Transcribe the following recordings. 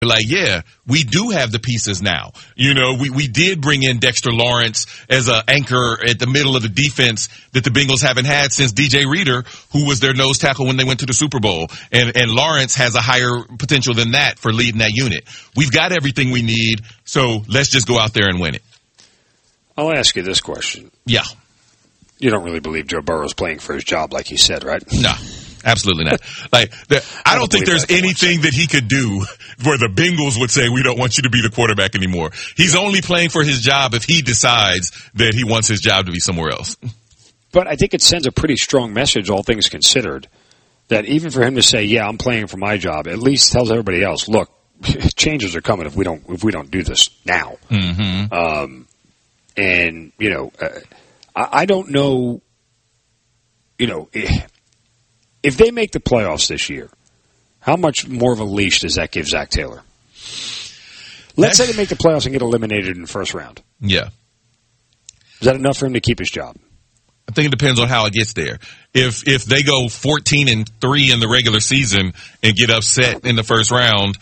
Like, yeah, we do have the pieces now. You know, we did bring in Dexter Lawrence as an anchor at the middle of the defense that the Bengals haven't had since DJ Reader, who was their nose tackle when they went to the Super Bowl. And Lawrence has a higher potential than that for leading that unit. We've got everything we need, so let's just go out there and win it. I'll ask you this question. Yeah. You don't really believe Joe Burrow's playing for his job like he said, right? No. Absolutely not. I don't think there's anything that he could do where the Bengals would say, we don't want you to be the quarterback anymore. He's only playing for his job if he decides that he wants his job to be somewhere else. But I think it sends a pretty strong message, all things considered, that even for him to say, yeah, I'm playing for my job, at least tells everybody else, look, changes are coming if we don't do this now. Mm-hmm. And, I don't know, if they make the playoffs this year, how much more of a leash does that give Zach Taylor? Let's say they make the playoffs and get eliminated in the first round. Yeah. Is that enough for him to keep his job? I think it depends on how it gets there. If they go 14-3 in the regular season and get upset in the first round,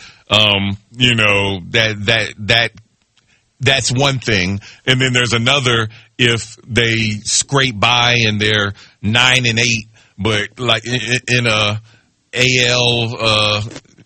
that's one thing. And then there's another if they scrape by and they're 9-8. But like in a AL,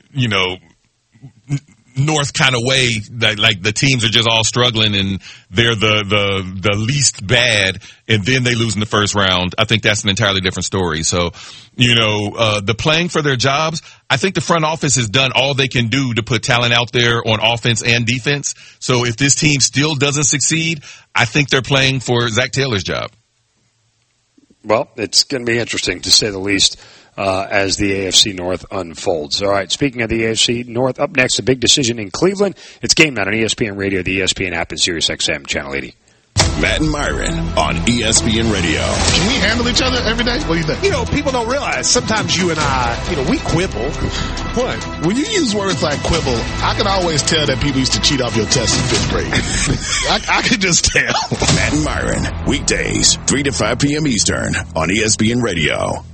North kind of way, like the teams are just all struggling and they're the least bad, and then they lose in the first round. I think that's an entirely different story. So, the playing for their jobs, I think the front office has done all they can do to put talent out there on offense and defense. So if this team still doesn't succeed, I think they're playing for Zach Taylor's job. Well, it's going to be interesting, to say the least, as the AFC North unfolds. All right, speaking of the AFC North, up next, a big decision in Cleveland. It's Game Night on ESPN Radio, the ESPN app, and SiriusXM Channel 80. Matt and Myron on ESPN Radio. Can we handle each other every day? What do you think? People don't realize sometimes you and I, we quibble. What? When you use words like quibble, I can always tell that people used to cheat off your test in 5th grade. I can just tell. Matt and Myron, weekdays, 3 to 5 p.m. Eastern on ESPN Radio.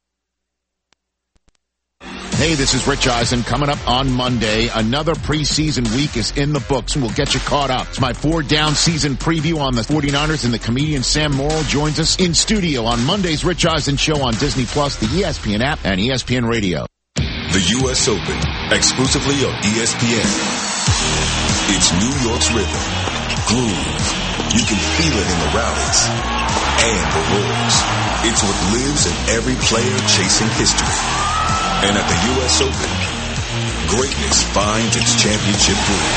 Hey, this is Rich Eisen. Coming up on Monday, another preseason week is in the books, and we'll get you caught up. It's my 4-down season preview on the 49ers, and the comedian Sam Morrill joins us in studio on Monday's Rich Eisen Show on Disney+, the ESPN app, and ESPN Radio. The U.S. Open, exclusively on ESPN. It's New York's rhythm, groove. You can feel it in the rallies and the roars. It's what lives in every player chasing history. And at the U.S. Open, greatness finds its championship groove.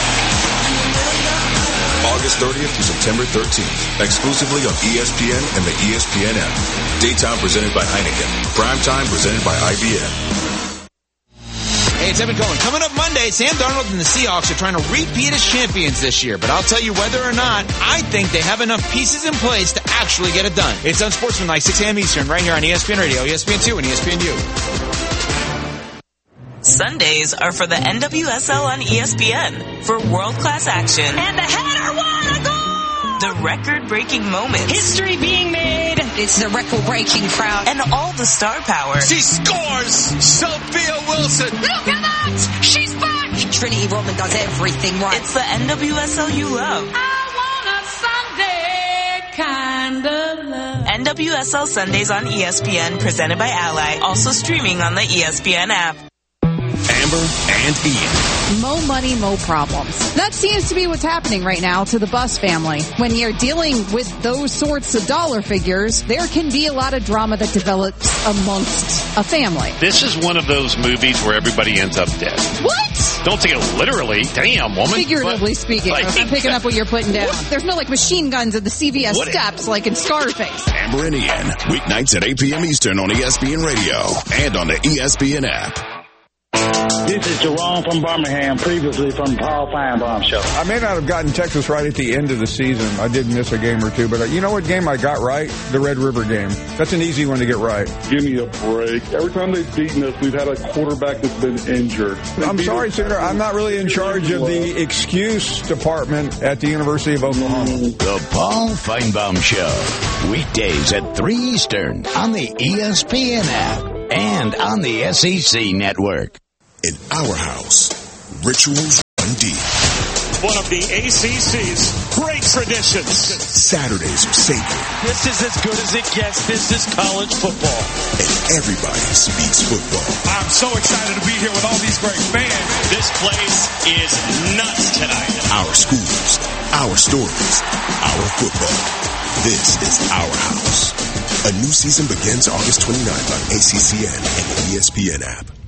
August 30th to September 13th, exclusively on ESPN and the ESPN app. Daytime presented by Heineken. Primetime presented by IBM. Hey, it's Evan Cohen. Coming up Monday, Sam Darnold and the Seahawks are trying to repeat as champions this year. But I'll tell you whether or not, I think they have enough pieces in place to actually get it done. It's Unsportsmanlike, 6 a.m. Eastern, right here on ESPN Radio, ESPN2, and ESPNU. Sundays are for the NWSL on ESPN for world-class action. And the header, what a goal! The record-breaking moments. History being made. It's the record-breaking crowd. And all the star power. She scores! Sophia Wilson! Look at that! She's back! Trinity Rodman does everything right. It's the NWSL you love. I want a Sunday kind of love. NWSL Sundays on ESPN, presented by Ally. Also streaming on the ESPN app. Amber and Ian. Mo money, mo problems. That seems to be what's happening right now to the Buss family. When you're dealing with those sorts of dollar figures, there can be a lot of drama that develops amongst a family. This is one of those movies where everybody ends up dead. What? Don't take it literally. Damn, woman. Figuratively speaking. I'm picking up what you're putting down. There's no machine guns at the CVS steps like in Scarface. Amber and Ian, weeknights at 8 p.m. Eastern on ESPN Radio and on the ESPN app. This is Jerome from Birmingham, previously from Paul Feinbaum Show. I may not have gotten Texas right at the end of the season. I did miss a game or two, but you know what game I got right? The Red River game. That's an easy one to get right. Give me a break. Every time they've beaten us, we've had a quarterback that's been injured. I'm sorry, Senator. I'm not really in charge of the excuse department at the University of Oklahoma. The Paul Feinbaum Show. Weekdays at 3 Eastern on the ESPN app and on the SEC network. In our house, rituals run deep. One of the ACC's great traditions. Saturdays are sacred. This is as good as it gets. This is college football. And everybody speaks football. I'm so excited to be here with all these great fans. This place is nuts tonight. Our schools, our stories, our football. This is our house. A new season begins August 29th on ACCN and the ESPN app.